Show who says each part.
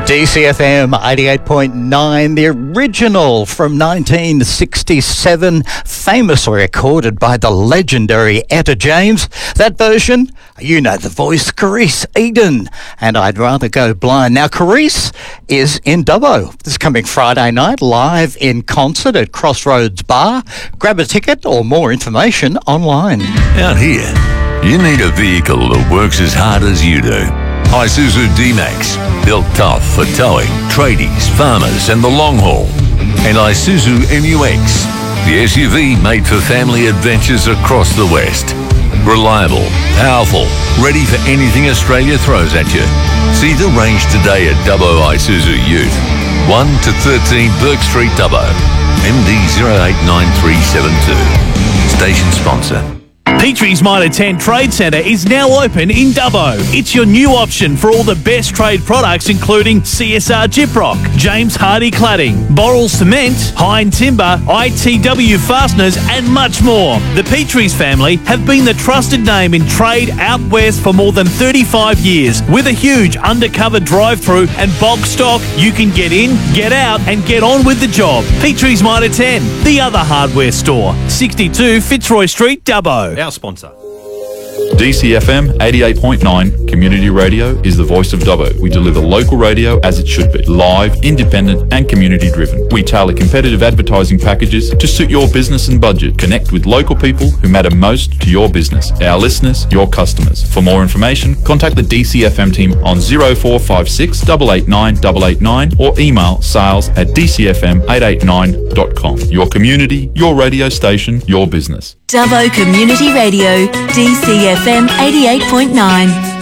Speaker 1: DCFM 88.9, the original from 1967, famously recorded by the legendary Etta James. That version, you know the voice, Carice Eden, and I'd Rather Go Blind. Now, Carice is in Dubbo this coming Friday night, live in concert at Crossroads Bar. Grab a ticket or more information online.
Speaker 2: Out here, you need a vehicle that works as hard as you do. Isuzu D-Max, built tough for towing, tradies, farmers and the long haul. And Isuzu MU-X, the SUV made for family adventures across the West. Reliable, powerful, ready for anything Australia throws at you. See the range today at Dubbo Isuzu Ute, 1 to 13 Burke Street, Dubbo, MD 089372. Station sponsor.
Speaker 3: Petrie's Mitre 10 Trade Centre is now open in Dubbo. It's your new option for all the best trade products, including CSR Gyprock, James Hardie Cladding, Boral Cement, Hine Timber, ITW Fasteners and much more. The Petrie's family have been the trusted name in trade out west for more than 35 years. With a huge undercover drive-through and bulk stock, you can get in, get out and get on with the job. Petrie's Mitre 10, the other hardware store, 62 Fitzroy Street, Dubbo.
Speaker 4: Our sponsor. DCFM 88.9 Community Radio is the voice of Dubbo. We deliver local radio as it should be. Live, independent and community driven. We tailor competitive advertising packages to suit your business and budget. Connect with local people who matter most to your business. Our listeners, your customers. For more information, contact the DCFM team on 0456 889 889 or email sales@dcfm889.com. Your community, your radio station, your business.
Speaker 5: Dubbo Community Radio, DCFM 88.9.